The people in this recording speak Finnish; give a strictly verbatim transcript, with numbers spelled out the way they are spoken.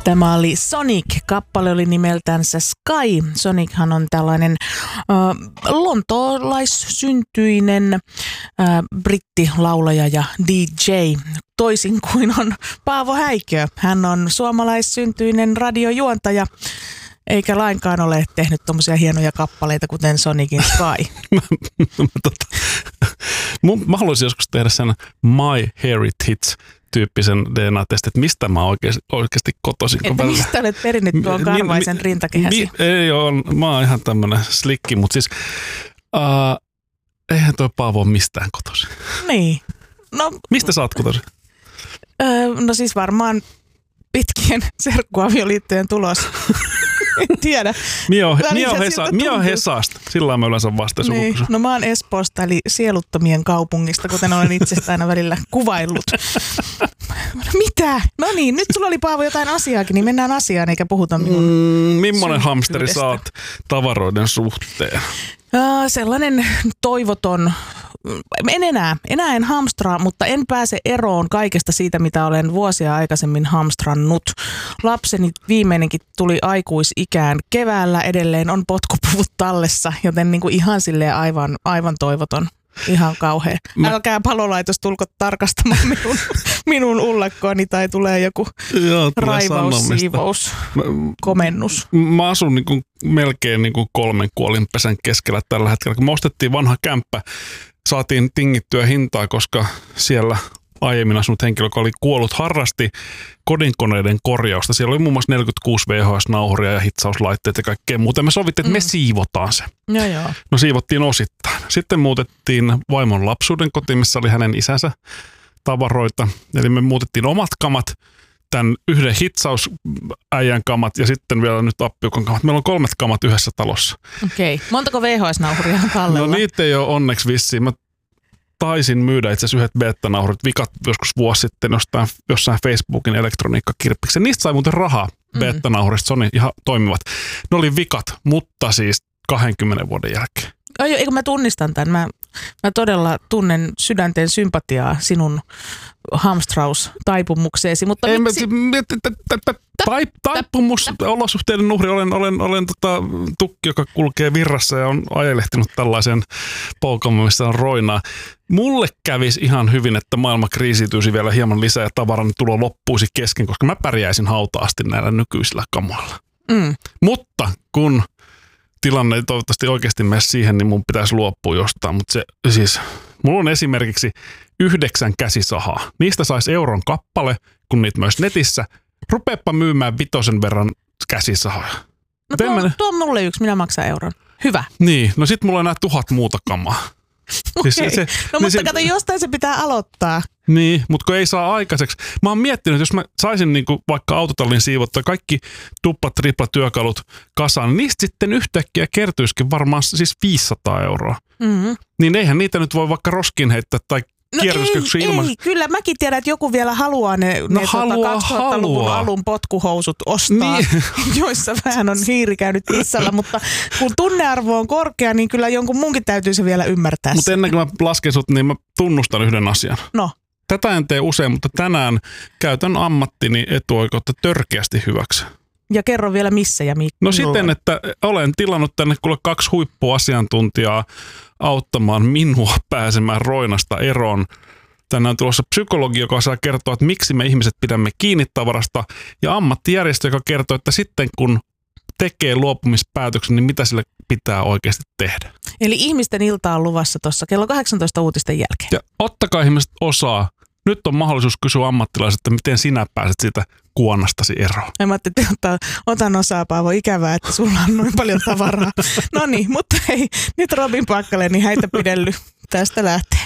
Tämä oli Sonic. Kappale oli nimeltänsä Sky. Sonichan on tällainen äh, lontoolaissyntyinen äh, brittilaulaja ja D J. Toisin kuin on Paavo Häikiö. Hän on suomalaissyntyinen radiojuontaja, eikä lainkaan ole tehnyt tommosia hienoja kappaleita, kuten Sonicin Sky. mä, mä, tota, mä haluaisin joskus tehdä sen My Heritage-tyyppisen D N A-testin, että mistä mä oikeasti, oikeasti kotoisin. Että välillä... mistä olet perinnyt tuon karvaisen mi, rintakehäsi? Mi, ei ole, mä oon ihan tämmönen slikki, mutta siis uh, eihän toi Paavo ole mistään kotoisin. Niin. No, mistä sä oot kotoisin? Öö, no siis varmaan pitkien serkkuavioliittojen tulos. En tiedä. Mio, Mio, Hesa, Mio Hesasta. Sillä mä yleensä vastasukussa. Niin. No mä oon Espoosta, eli sieluttomien kaupungista, kuten olen itsestä aina välillä kuvaillut. Mitä? No niin, nyt sulla oli Paavo jotain asiaakin, niin mennään asiaan eikä puhuta minun mm, Millainen hamsteri sä oot tavaroiden suhteen? Uh, sellainen toivoton. En enää, enää en hamstraa, mutta en pääse eroon kaikesta siitä, mitä olen vuosia aikaisemmin hamstrannut. Lapseni viimeinenkin tuli aikuisikään keväällä, edelleen on potkupuvut tallessa, joten niin kuin ihan silleen aivan, aivan toivoton. Ihan kauhea. Mä... Älkää palolaitos tulko tarkastamaan minun, minun ullakkoani tai tulee joku Joo, raivaus, siivous, mä, komennus. Mä asun niin kuin melkein niin kuin kolmen kuolinpesän keskellä tällä hetkellä. Kun me ostettiin vanha kämppä, saatiin tingittyä hintaa, koska siellä aiemmin asunut henkilö, joka oli kuollut, harrasti kodinkoneiden korjausta. Siellä oli muun muassa neljäkymmentäkuusi V H S-nauhuria ja hitsauslaitteet ja kaikkea muuta. Me sovittiin, että me mm. siivotaan se. Joo, joo. No siivottiin osittain. Sitten muutettiin vaimon lapsuuden kotiin, missä oli hänen isänsä tavaroita. Eli me muutettiin omat kamat, tämän yhden hitsausäijän kamat ja sitten vielä nyt appiukon kamat. Meillä on kolmet kamat yhdessä talossa. Okei. Okay. Montako V H S-nauhuria on tallella? No niitä ei ole onneksi vissiin. Mä taisin myydä itse asiassa yhdet beta-nauhurit vikat joskus vuosi sitten jostain, jossain Facebookin elektroniikkakirppiksen. Niistä sai muuten rahaa mm. beta-nauhurista. Se on ihan toimivat. Ne oli vikat, mutta siis kahdenkymmenen vuoden jälkeen. Ai, eikö mä tunnistan tämän. Mä, mä todella tunnen sydänten sympatiaa sinun hamstraus-taipumukseesi, mutta Ei, miksi? Mä, tai, taipumus, olosuhteiden uhri. Olen, olen, olen tota, tukki, joka kulkee virrassa ja on ajelehtinut tällaisen polkamaan, missä on roinaa. Mulle kävisi ihan hyvin, että maailma kriisiytyisi vielä hieman lisää ja tavarani tulo loppuisi kesken, koska mä pärjäisin hautaasti näillä nykyisillä kamoilla. Mm. Mutta kun tilanne ei toivottavasti oikeasti mene siihen, niin mun pitäisi luopua jostain. Mutta se siis, mulla on esimerkiksi yhdeksän käsisahaa. Niistä saisi euron kappale, kun niitä myös netissä. Rupeepa myymään vitosen verran käsisahoja. No tuo, tuo mulle yksi, minä maksan euron. Hyvä. Niin, no sit mulla on nämä tuhat muuta kamaa. Okei, okay. se, no mutta se, kato, jostain se pitää aloittaa. Niin, mutta kun ei saa aikaiseksi. Mä oon miettinyt, että jos mä saisin niinku vaikka autotallin siivottaa kaikki tupla, tripla työkalut kasaan, niin niistä sitten yhtäkkiä kertyisikin varmaan siis viisisataa euroa. Mm-hmm. Niin eihän niitä nyt voi vaikka roskiin heittää tai No ei, ilman. ei, kyllä mäkin tiedän, että joku vielä haluaa ne, no ne haluaa, tuota kaksituhattaluvun haluaa. alun potkuhousut ostaa, niin. joissa vähän on hiiri käynyt tissalla, mutta kun tunnearvo on korkea, niin kyllä jonkun munkin täytyy se vielä ymmärtää. Mutta ennen kuin mä lasken sut, niin mä tunnustan yhden asian. No. Tätä en tee usein, mutta tänään käytän ammattini etuoikeutta törkeästi hyväksi. Ja kerro vielä missä ja mi- No siten, että olen tilannut tänne kuule kaksi huippuasiantuntijaa auttamaan minua pääsemään roinasta eroon. Tänään on tulossa psykologi, joka saa kertoa, että miksi me ihmiset pidämme kiinni tavarasta, ja ammattijärjestö, joka kertoo, että sitten kun tekee luopumispäätöksen, niin mitä sille pitää oikeasti tehdä. Eli ihmisten ilta on luvassa tuossa kello kahdeksantoista uutisten jälkeen. Ja ottakaa ihmiset osaa. Nyt on mahdollisuus kysyä ammattilaiset, että miten sinä pääset siitä kuonnastasi eroon. Mä ajattelin, että otan osaa, Paavo. Ikävää, että sulla on noin paljon tavaraa. No niin, mutta hei, nyt Robin Packalén, niin häitä pidelly. Tästä lähtee.